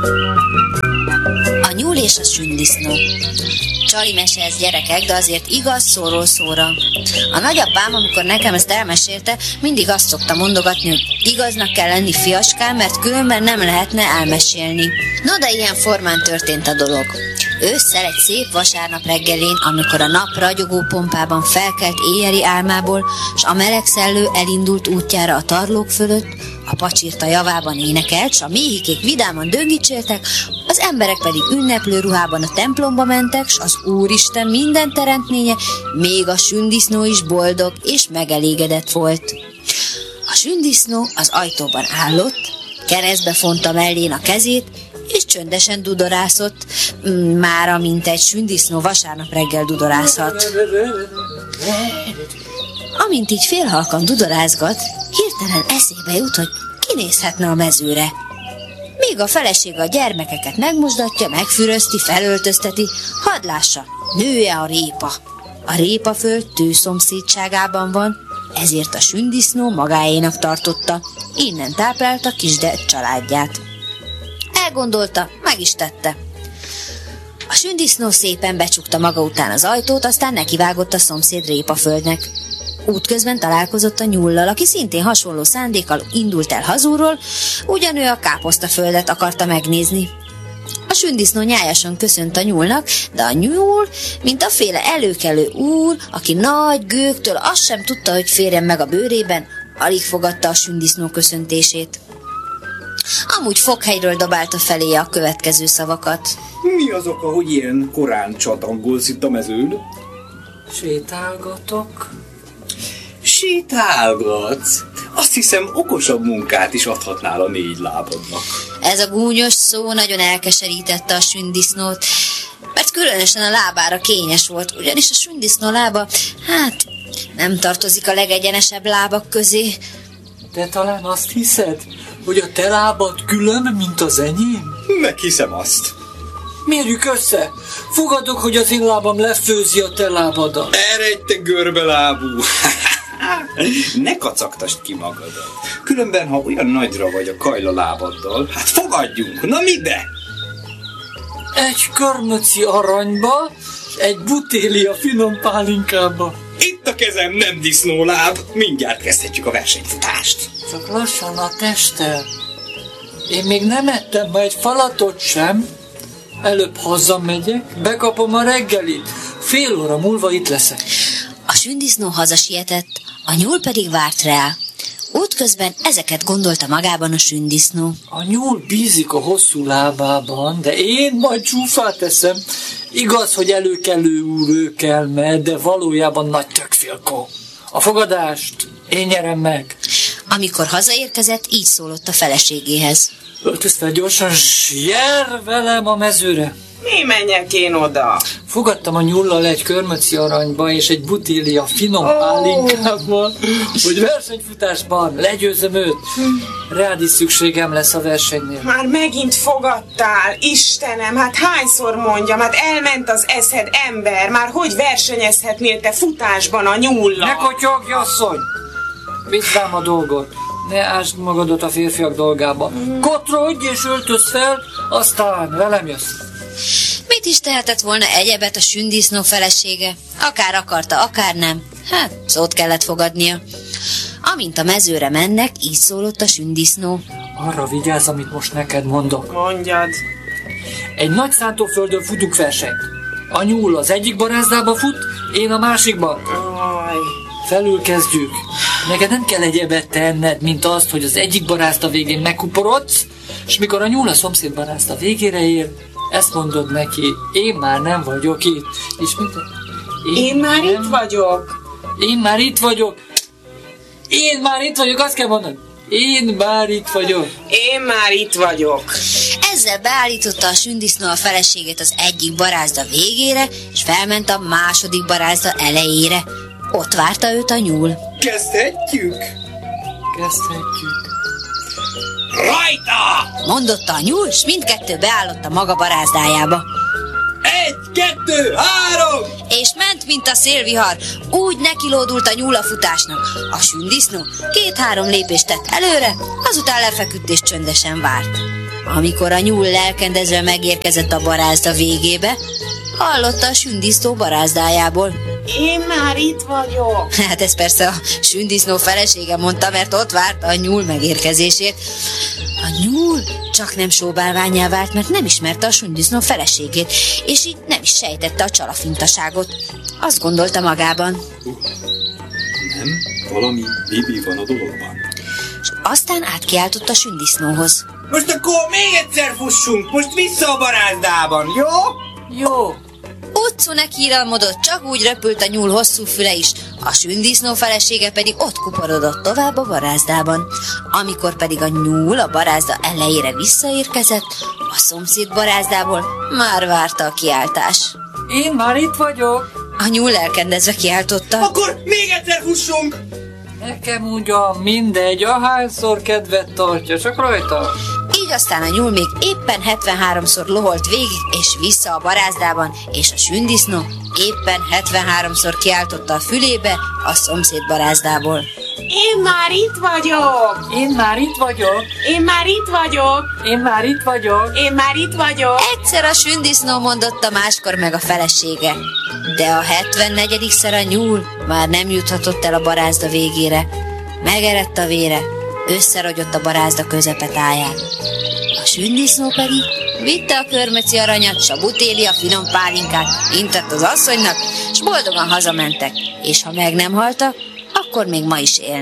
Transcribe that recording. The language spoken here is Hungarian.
A nyúl és a sündisznó. Csali mese ez, gyerekek, de azért igaz szóról szóra. A nagyapám, amikor nekem ezt elmesélte, mindig azt szokta mondogatni, hogy igaznak kell lenni, fiaskám, mert különben nem lehetne elmesélni. No, de ilyen formán történt a dolog. Ősszel egy szép vasárnap reggelén, amikor a nap ragyogó pompában felkelt éjjeli álmából, s a meleg szellő elindult útjára a tarlók fölött, a pacsirta javában énekelt, s a méhikék vidáman döngicséltek, az emberek pedig ünneplő ruhában a templomba mentek, s az Úristen minden teremtménye, még a sündisznó is boldog és megelégedett volt. A sündisznó az ajtóban állott, keresztbe fonta mellén a kezét, és csöndesen dudorászott, mára mint egy sündisznó vasárnap reggel dudorázhat. Amint így félhalkan dudorázgat, hirtelen eszébe jut, hogy kinézhetne a mezőre. Még a felesége a gyermekeket megmosdatja, megfürözti, felöltözteti, hadd lássa, nő-e a répa. A répaföld tőszomszédságában van, ezért a sündisznó magáénak tartotta, innen táplálta Kisded családját. Elgondolta, meg is tette. A sündisznó szépen becsukta maga után az ajtót, aztán nekivágott a szomszéd répaföldnek. Útközben találkozott a nyullal, aki szintén hasonló szándékkal indult el hazulról, ugyan ő a káposztaföldet akarta megnézni. A sündisznó nyájasan köszönt a nyúlnak, de a nyúl, mint a féle előkelő úr, aki nagy gőgtől azt sem tudta, hogy férjen meg a bőrében, alig fogadta a sündisznó köszöntését. Amúgy foghelyről dobálta feléje a következő szavakat. Mi az oka, hogy ilyen korán csatangolsz itt a mezőn? Sétálgatok? Sétálgatsz? Azt hiszem, okosabb munkát is adhatnál a 4 lábadnak. Ez a gúnyos szó nagyon elkeserítette a sündisznót, mert különösen a lábára kényes volt, ugyanis a sündisznó lába, nem tartozik a legegyenesebb lábak közé. De talán azt hiszed, hogy a te lábad külön, mint az enyém? Meghiszem azt. Mérjük össze! Fogadok, hogy az én lábam lefőzi a te lábadat. Eredj, te görbelábú! Ne kacagtasd ki magadat. Különben, ha olyan nagyra vagy a kajla lábaddal, fogadjunk, na mibe? Egy körmöci aranyba, egy butélia finom pálinkába. Itt a kezem, nem disznóláb. Mindjárt kezdhetjük a versenyfutást. Csak lassan a testtel. Én még nem ettem ma egy falatot sem. Előbb hazamegyek, bekapom a reggelit. Fél óra múlva itt leszek. A sündisznó hazasietett, a nyúl pedig várt rá. Útközben ezeket gondolta magában a sündisznó. A nyúl bízik a hosszú lábában, de én majd csúfát eszem. Igaz, hogy előkelő úr ő kell, de valójában nagy tökfilkó. A fogadást én nyerem meg. Amikor hazaérkezett, így szólott a feleségéhez. Öltözd fel gyorsan, jár velem a mezőre. Mi menjek én oda? Fogadtam a nyullal egy körmöci aranyba és egy butélia finom pálinkába, hogy versenyfutásban legyőzöm őt. Rád is szükségem lesz a versenynél. Már megint fogadtál, Istenem, hányszor mondjam, elment az eszed, ember, már hogy versenyezhetnél te futásban a nyullal? Ne kotyogj, asszony! Vidd rám a dolgot, ne ásd magadat a férfiak dolgába. Kotrodj és öltözd fel, aztán velem jössz. Mit is tehetett volna egyebet a sündisznó felesége? Akár akarta, akár nem. Szót kellett fogadnia. Amint a mezőre mennek, így szólott a sündisznó. Arra vigyázz, amit most neked mondok. Mondjad. Egy nagy szántóföldön futunk versenyt. A nyúl az egyik barázdába fut, én a másikba. Aj. Felül kezdjük. Neked nem kell egyebet tenned, mint azt, hogy az egyik barázda végén megkuporodsz, és mikor a nyúl a szomszéd barázda végére ér, ezt mondod neki, én már nem vagyok itt. És mit? Én már itt vagyok. Én már itt vagyok. Én már itt vagyok, azt kell mondani. Én már itt vagyok. Én már itt vagyok. Ezzel beállította a sündisznó a feleségét az egyik barázda végére, és felment a második barázda elejére. Ott várta őt a nyúl. Kezdhetjük? Kezdhetjük. Rajta! Mondotta a nyúl, s mindkettő beállott a maga barázdájába. 1, 2, 3! És ment, mint a szélvihar. Úgy nekilódult a nyúl a futásnak. A sündisznó 2-3 lépést tett előre, azután lefeküdt és csöndesen várt. Amikor a nyúl lelkendezve megérkezett a barázda végébe, hallotta a sündisznó barázdájából. Én már itt vagyok. Hát ez persze a sündisznó felesége mondta, mert ott várta a nyúl megérkezését. A nyúl csak nem sóbálvánnyá vált, mert nem ismerte a sündisznó feleségét, és így nem is sejtette a csalafintaságot. Azt gondolta magában. Nem, valami bibi van a dologban. És aztán átkiáltott a sündisznóhoz. Most akkor még egyszer fussunk, most vissza a barázdában, jó? Jó. Utcu nekiíralmodott, csak úgy repült a nyúl hosszú füle is, a sündisznó felesége pedig ott kuporodott tovább a barázddában. Amikor pedig a nyúl a barázda elejére visszaérkezett, a szomszéd barázdában már várta a kiáltás. Én már itt vagyok. A nyúl elkendezve kiáltotta. Akkor még egyszer fussunk! Nekem ugyan mindegy, ahányszor kedvet tartja, csak rajta. Így aztán a nyúl még éppen 73-szor loholt végig és vissza a barázddában, és a sündisznó éppen 73-szor kiáltotta a fülébe a szomszéd barázdából. Én már itt vagyok. Én már itt vagyok. Én már itt vagyok. Én már itt vagyok. Én már itt vagyok. Egyszer a sündisznó mondotta, máskor meg a felesége. De a 74-szer a nyúl már nem juthatott el a barázda végére. Megerett a vére, összerogyott a barázda közepetáján. A sündisznó pedig vitte a körmöci aranyat, s a butéli a finom pálinkát, intett az asszonynak, s boldogan hazamentek, és ha meg nem haltak, akkor még ma is élnek.